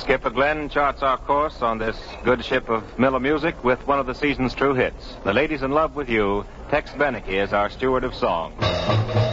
Skipper Glenn charts our course on this good ship of Miller music with one of the season's true hits. The Lady's in Love with You. Tex Beneke is our steward of song.